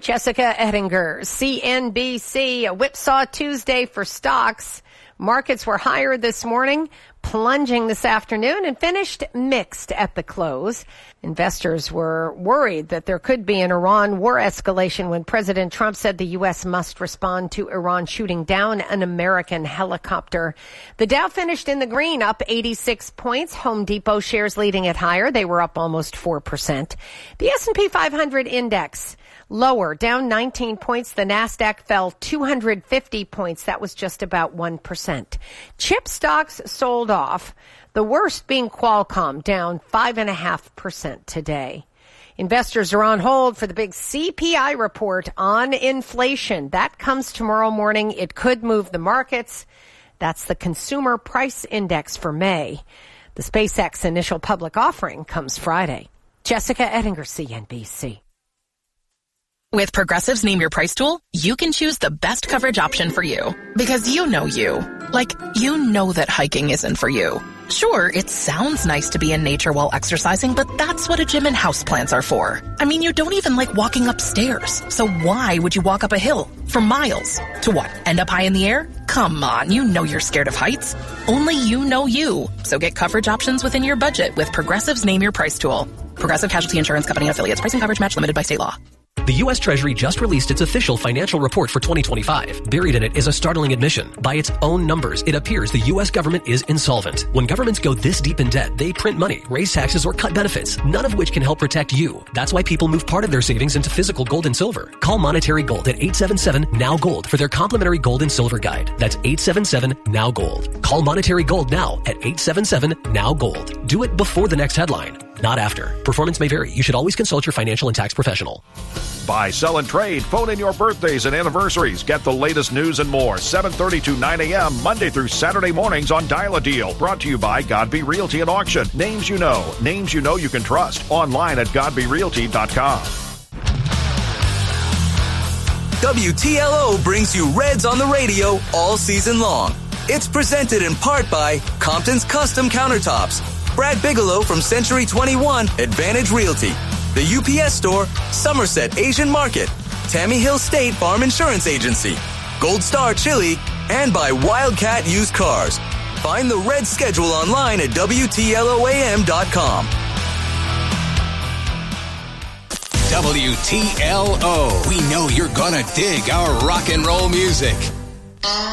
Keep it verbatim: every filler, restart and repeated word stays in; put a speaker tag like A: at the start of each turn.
A: Jessica Ettinger, C N B C. A whipsaw Tuesday for stocks. Markets were higher this morning, plunging this afternoon, and finished mixed at the close. Investors were worried that there could be an Iran war escalation when President Trump said the U S must respond to Iran shooting down an American helicopter. The Dow finished in the green, up eighty-six points. Home Depot shares leading it higher. They were up almost four percent. The S and P five hundred index lower, down nineteen points. The Nasdaq fell two hundred fifty points. That was just about one percent. Chip stocks sold off, the worst being Qualcomm, down five point five percent today. Investors are on hold for the big C P I report on inflation. That comes tomorrow morning. It could move the markets. That's the Consumer Price Index for May. The SpaceX initial public offering comes Friday. Jessica Ettinger, C N B C.
B: With Progressive's Name Your Price tool, you can choose the best coverage option for you. Because you know you. Like, you know that hiking isn't for you. Sure, it sounds nice to be in nature while exercising, but that's what a gym and houseplants are for. I mean, you don't even like walking upstairs. So why would you walk up a hill for miles? To what, end up high in the air? Come on, you know you're scared of heights. Only you know you. So get coverage options within your budget with Progressive's Name Your Price tool. Progressive Casualty Insurance Company and Affiliates. Pricing coverage match limited by state law.
C: The U S Treasury just released its official financial report for twenty twenty-five. Buried in it is a startling admission. By its own numbers, it appears the U S government is insolvent. When governments go this deep in debt, they print money, raise taxes, or cut benefits, none of which can help protect you. That's why people move part of their savings into physical gold and silver. Call Monetary Gold at eight seven seven, N O W Gold for their complimentary gold and silver guide. That's eight seven seven, N O W Gold. Call Monetary Gold now at eight seven seven, N O W Gold. Do it before the next headline, not after. Performance may vary. You should always consult your financial and tax professional.
D: Buy, sell, and trade. Phone in your birthdays and anniversaries. Get the latest news and more. seven thirty to nine a.m. Monday through Saturday mornings on Dial a Deal. Brought to you by Godby Realty and Auction. Names you know. Names you know you can trust. Online at godby realty dot com.
E: W T L O brings you Reds on the radio all season long. It's presented in part by Compton's Custom Countertops, Brad Bigelow from Century twenty-one Advantage Realty, the U P S Store, Somerset Asian Market, Tammy Hill State Farm Insurance Agency, Gold Star Chili, and by Wildcat Used Cars. Find the Red schedule online at W T L O A M dot com.
F: W T L O. We know you're gonna dig our rock and roll music.